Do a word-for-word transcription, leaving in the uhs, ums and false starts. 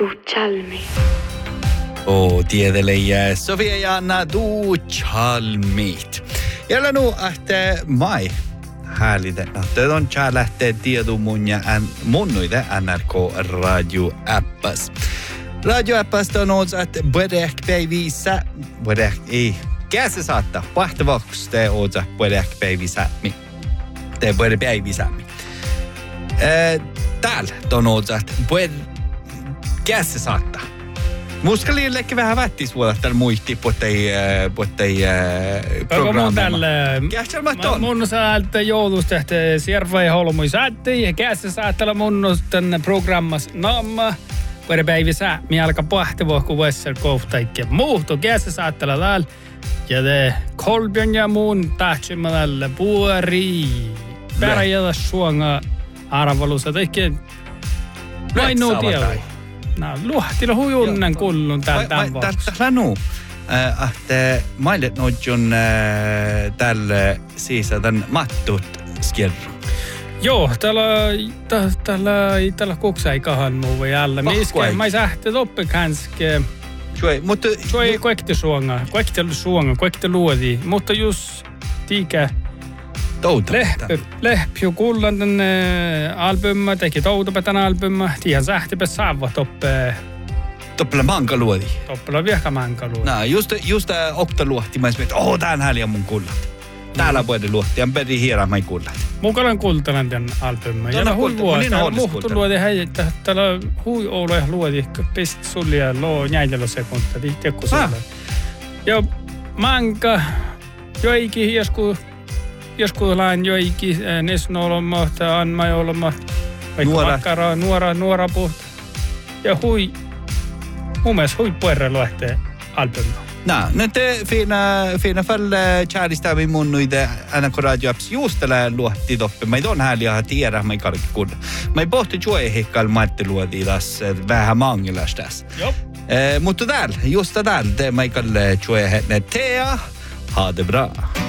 du Chalmi. Och tiedele Sofia ja Anna du Chalmit. Ja nu att mai härligt att det on cha lähtee tiedumunya an munnuide N R K radio appas. Radio appas on otsat bodek päivissä bodek ei käsi saattaa pahtavaksi te otsat bodek päivissä mi te bodek päivissä mi. Eh täällä on otsat bod käsi saattaa. Muska liillekin vähän vättis vuoda täällä muisti pottei pottei programma. Kästelmät on. Mun säältä joulusta tehty Siervai Holmui saatti ja kässä saatella mun tän programmas namma. Per päivä sää mi alka pahtavaa ku vessel kohtaikki. Muuhto kässä saatella täällä. Ja te Kolbjörn ja mun tahtsimalla puori. Pärjätä suonga arvalussa tekee. Vain nuo tiedä. No, luhtilla hujunnen kullun tämän vuoksi. Tällä nu, että mailet noidjun tällä siisä tämän mattut skjerru. Joo, tällä tällä tällä koksaikahan muu voi alla. Miskä mä sähti toppe kanske. Sui, mutta sui koekti suonga, koekti suonga, koekti luodi, mutta just tiikä touta. Lehpy, lehpy kullan tän albumma, teki toutupa tän albumma. Tiihän sähtipä saava toppe. Toppela mankaluodi. Toppela viehka mankaluodi. No, just, just okta luohti. Mä esimerkiksi, että oh, tän häliä mun kullat. Täällä puhuta luohti, ja peri hieraa mai kullat. Mukalan kultalan tän albumma. Ja hui vuosi, muhtu luodi häijättä. Täällä hui oulu ja luodi. Pist sullia loo näidellä sekunta. Tiekku sulle. Ja manka, joikin hiesku. Joskus lain joikin nesnolommat, anmajolommat, vaikka makkara, nuora, nuora puhta. Ja hui, mun mielestä hui puerre luehtee albumia. No, nyt fina, fina fall kärlistämi mun nuide N R K radio apps just tällä luohti toppe. Mä ei ton häliä tiedä, mä ei karki kuulla. Mä ei pohti joe hekkal maitte luodi tässä vähän mangelas tässä. Jop. Eh, mutta täällä, just täällä, mä ei kalle joe hetne tea. Ha det bra.